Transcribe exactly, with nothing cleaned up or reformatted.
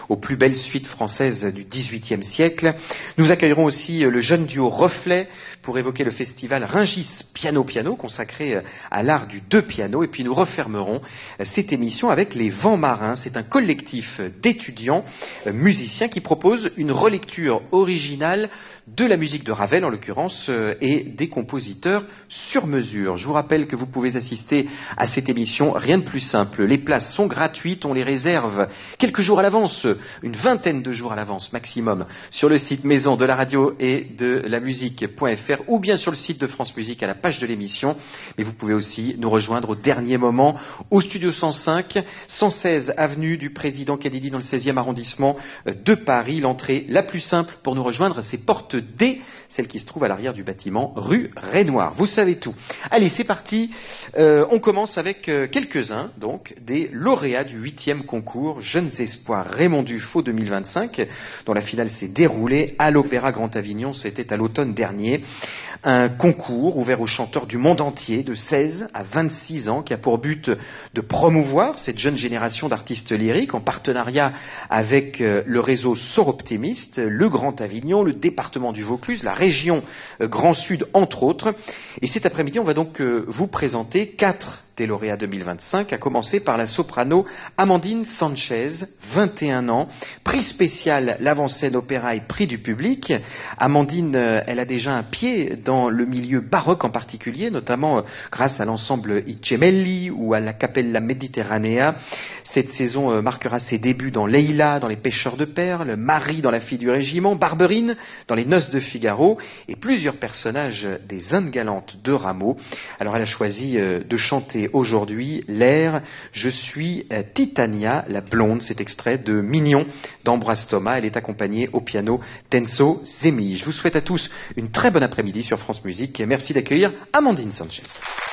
aux plus belles suites françaises du dix-huitième siècle. Nous accueillerons aussi le jeune duo Reflet pour évoquer le festival Rungis Piano Piano, consacré à l'art du deux piano. Et puis nous refermerons cette émission avec Les Vents Marins. C'est un collectif d'étudiants musiciens qui propose une relecture originale de la musique de Ravel, en l'occurrence, et des compositeurs sur mesure. Je vous rappelle que vous pouvez assister à cette émission, rien de plus simple. Les places sont gratuites, on les réserve quelques jours à l'avance, une vingtaine de jours à l'avance maximum, sur le site maison de la radio et de la musique.fr ou bien sur le site de France Musique à la page de l'émission. Mais vous pouvez aussi nous rejoindre au dernier moment au studio cent cinq, cent seize avenue du Président Kennedy dans le seizième arrondissement de Paris. L'entrée la plus simple pour nous rejoindre, c'est porte D, celle qui se trouve à l'arrière du bâtiment rue Renoir. Vous savez tout. Allez, c'est parti. Euh, on commence avec euh, quelques-uns donc des lauréats du huitième concours Jeunes Espoirs Raymond Dufaux deux mille vingt-cinq, dont la finale s'est déroulée à l'Opéra Grand Avignon. C'était à l'automne dernier. Un concours ouvert aux chanteurs du monde entier de seize à vingt-six ans qui a pour but de promouvoir cette jeune génération d'artistes lyriques en partenariat avec euh, le réseau Soroptimiste, le Grand Avignon, le département du Vaucluse, la région euh, Grand Sud, entre autres. Et cet après-midi, on va donc euh, vous présenter quatre des lauréats deux mille vingt-cinq, à commencer par la soprano Amandine Sanchez, vingt et un ans, prix spécial l'avant-scène opéra et prix du public. Amandine, euh, elle a déjà un pied dans le milieu baroque en particulier, notamment euh, grâce à l'ensemble I Gemelli ou à la Cappella Mediterranea. Cette saison euh, marquera ses débuts dans Leila, dans Les Pêcheurs de Perles, Marie dans La Fille du Régiment, Barberine dans Les Noces de Figaro et plusieurs personnages des Indes galantes de Rameau. Alors elle a choisi euh, de chanter aujourd'hui l'air Je suis Titania, la blonde, cet extrait de Mignon d'Ambroise Thomas. Elle est accompagnée au piano d'Enzo Zemi. Je vous souhaite à tous une très bonne après-midi sur France Musique et merci d'accueillir Amandine Sanchez.